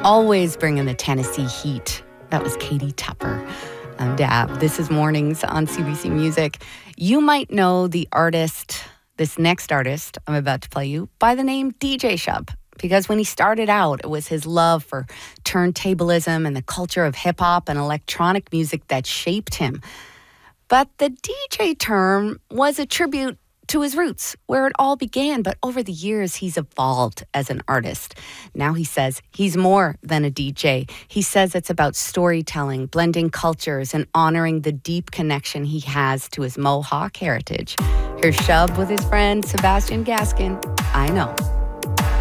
always bringing the Tennessee heat. That was Katie Tupper. I'm Dab. This is Mornings on CBC Music. You might know the artist, this next artist I'm about to play you, by the name DJ Shub. Because when he started out, it was his love for turntablism and the culture of hip-hop and electronic music that shaped him. But the DJ term was a tribute to his roots, where it all began. But over the years, he's evolved as an artist. Now he says he's more than a DJ. He says it's about storytelling, blending cultures, and honoring the deep connection he has to his Mohawk heritage. Here's Shub with his friend Sebastian Gaskin. I Know.